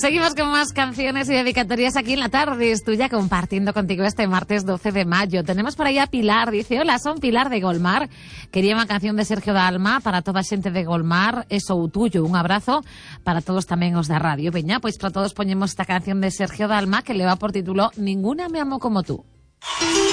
Seguimos con más canciones y dedicatorias aquí en La Tarde es Tuya, compartiendo contigo este martes 12 de mayo. Tenemos por ahí a Pilar, dice: hola, son Pilar de Golmar. Quería una canción de Sergio Dalma para toda a xente de Golmar, eso o tuyo. Un abrazo para todos tamén os da radio. Veña, pois para todos poñemos esta canción de Sergio Dalma que le va por título Ninguna me amó como tú.